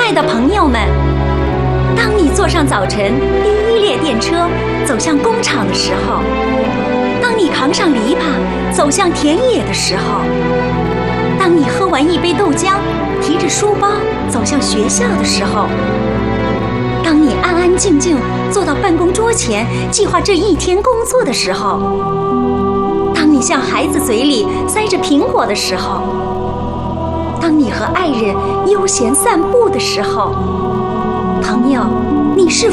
爱的朋友们，当你坐上早晨第一列电车走向工厂的时候，当你扛上篱笆走向田野的时候，当你喝完一杯豆浆提着书包走向学校的时候，当你安安静静坐到办公桌前计划这一天工作的时候，当你向孩子嘴里塞着苹果的时候，当你和爱人悠闲散步的时候，朋友，你是